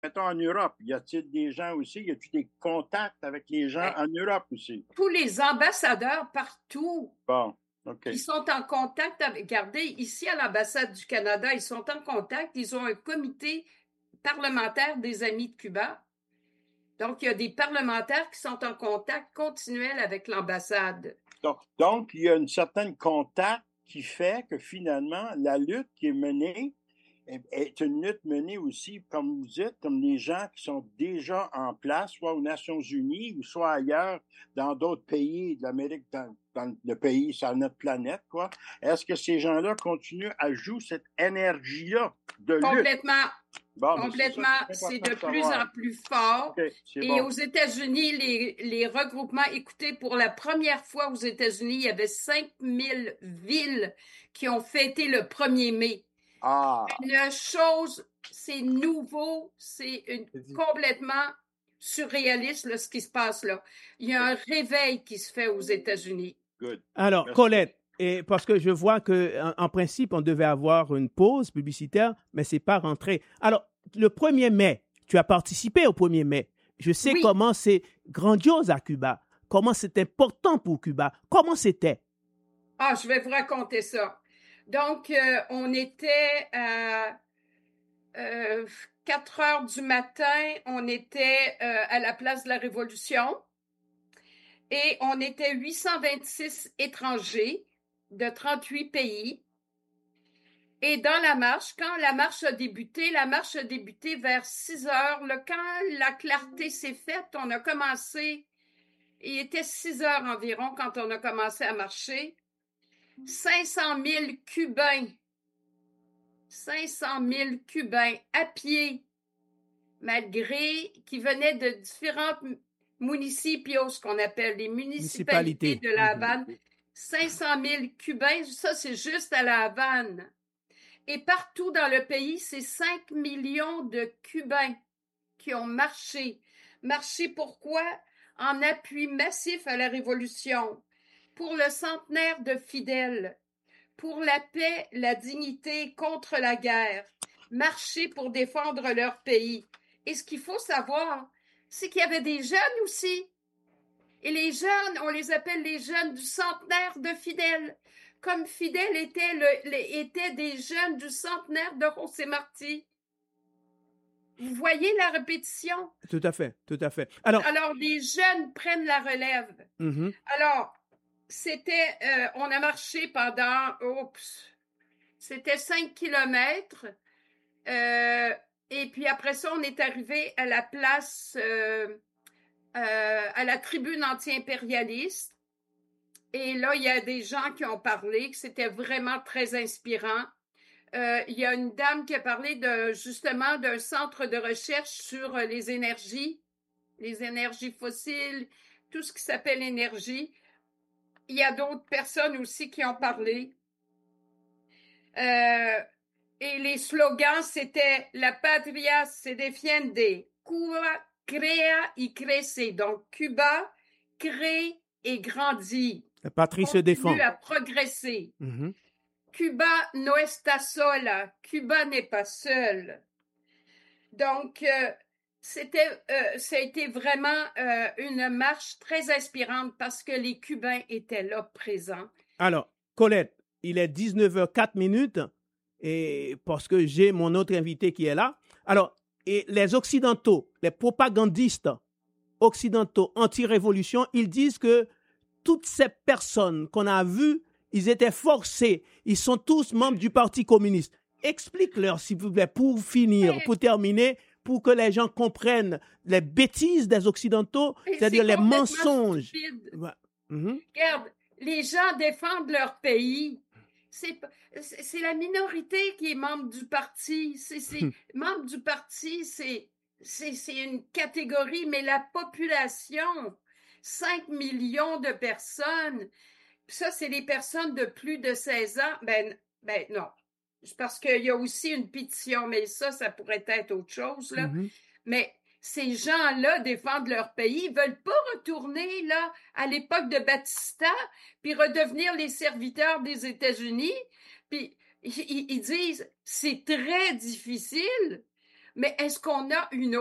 mettons en Europe, y a-t-il des gens aussi, y a-t-il des contacts avec les gens en Europe aussi? Tous les ambassadeurs partout Bon, OK. qui sont en contact avec, regardez, ici à l'ambassade du Canada, ils sont en contact, ils ont un comité parlementaire des Amis de Cuba. Donc, il y a des parlementaires qui sont en contact continuel avec l'ambassade. Donc, il y a une certaine contact qui fait que finalement, la lutte qui est menée est une lutte menée aussi, comme vous dites, comme des gens qui sont déjà en place, soit aux Nations Unies ou soit ailleurs, dans d'autres pays de l'Amérique, dans le pays sur notre planète, quoi. Est-ce que ces gens-là continuent à jouer cette énergie-là de lutte? Complètement. Bon, Complètement. C'est de plus en plus fort. Okay, Et bon. aux États-Unis, les regroupements, écoutez, pour la première fois aux États-Unis, il y avait 5000 villes qui ont fêté le 1er mai. Ah. Une chose, c'est nouveau, c'est complètement surréaliste là, ce qui se passe là. Il y a un réveil qui se fait aux États-Unis. Good. Alors, Merci. Colette, et parce que je vois que en principe, on devait avoir une pause publicitaire, mais c'est pas rentré. Alors, le 1er mai, tu as participé au 1er mai. Je sais Oui. comment c'est grandiose à Cuba, comment c'est important pour Cuba. Comment c'était? Ah, je vais vous raconter ça. Donc, on était à 4 heures du matin, on était à la place de la Révolution et on était 826 étrangers de 38 pays. Et dans la marche, quand la marche a débuté vers 6 heures. Là, quand la clarté s'est faite, on a commencé, il était 6 heures environ quand on a commencé à marcher. 500 000 Cubains, 500 000 Cubains à pied, malgré qui venaient de différentes municipios, ce qu'on appelle les municipalités de la Havane. 500 000 Cubains, ça c'est juste à la Havane. Et partout dans le pays, c'est 5 millions de Cubains qui ont marché. Marché pourquoi? En appui massif à la Révolution, pour le centenaire de Fidel, pour la paix, la dignité contre la guerre, marcher pour défendre leur pays. Et ce qu'il faut savoir, c'est qu'il y avait des jeunes aussi. Et les jeunes, on les appelle les jeunes du centenaire de Fidel, comme Fidel était des jeunes du centenaire de José Martí. Vous voyez la répétition? Tout à fait, tout à fait. Alors les jeunes prennent la relève. Alors, on a marché pendant, c'était 5 kilomètres. Et puis après ça, on est arrivé à la place, à la tribune anti-impérialiste. Et là, il y a des gens qui ont parlé, que c'était vraiment très inspirant. Il y a une dame qui a parlé justement d'un centre de recherche sur les énergies fossiles, tout ce qui s'appelle énergie. Il y a d'autres personnes aussi qui ont parlé. Et les slogans, c'était « La patria se defiende, Cuba crea y crece ». Donc, Cuba crée et grandit. La patrie se défend. Continue à progresser. Cuba no está sola. Cuba n'est pas seul. Donc, ça a été vraiment une marche très inspirante parce que les Cubains étaient là présents. Alors, Colette, il est 19h04 et parce que j'ai mon autre invité qui est là. Alors, et les Occidentaux, les propagandistes occidentaux anti-révolution, ils disent que toutes ces personnes qu'on a vues, ils étaient forcés. Ils sont tous membres du Parti communiste. Explique-leur, s'il vous plaît, pour finir, pour terminer, pour que les gens comprennent les bêtises des Occidentaux, c'est-à-dire les mensonges. Regarde, les gens défendent leur pays. C'est la minorité qui est membre du parti. Membre du parti, c'est une catégorie, mais la population, 5 millions de personnes, ça, c'est les personnes de plus de 16 ans. Ben non. Parce qu'il y a aussi une pétition, mais ça pourrait être autre chose, là. Mais ces gens-là défendent leur pays. Ils veulent pas retourner, là, à l'époque de Batista, puis redevenir les serviteurs des États-Unis. Puis ils disent, c'est très difficile. Mais est-ce qu'on a une